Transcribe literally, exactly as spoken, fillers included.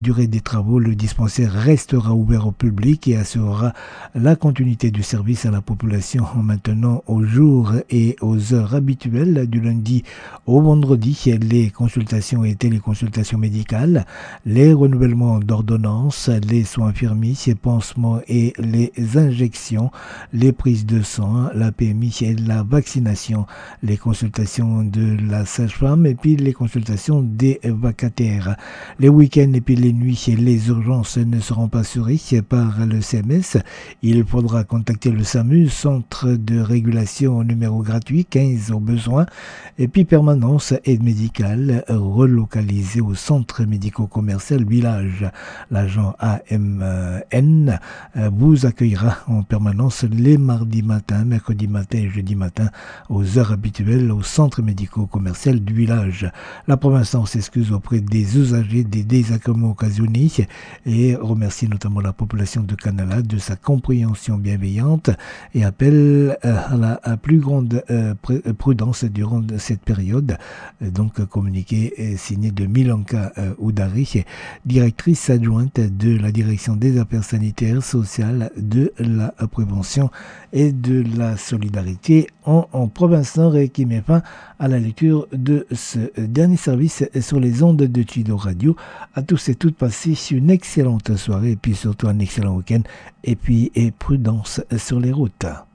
durée des travaux, le dispensaire restera ouvert au public et assurera la continuité du service à la population en maintenant aux jours et aux heures habituelles du lundi au vendredi les consultations et téléconsultations médicales, les renouvellements d'ordonnances, les soins infirmiers, les pansements et les injections, les prises de sang, la P M I et la vaccination, les consultations de la sage-femme et puis les consultations des vacataires. Les week-ends et puis les nuits et les urgences ne seront pas assurées par le C M S. Il faudra contacter le SAMU, Centre de régulation au numéro gratuit quinze au besoin, et puis permanence aide médicale relocalisée au centre médico-commercial Village. L'agent A M N vous accueillera en permanence les mardis matin, mercredi matin et jeudi matin aux heures habituelles au centre médico-commercial du village. La province s'excuse auprès des usagers des désagréments occasionnés et remercie notamment la population de Canala de sa compréhension bienveillante et appelle à la à plus grande euh, prudence durant cette période. Donc communiqué signé de Milanka euh, Oudari, directrice adjointe de la direction des affaires sanitaires, sociales, de la prévention et de la solidarité en, en province Nord et qui met fin à la lecture de ce dernier service sur les ondes de Tudo Radio. À tous et toutes, passez une excellente soirée et puis surtout un excellent week-end et puis et prudence sur les routes.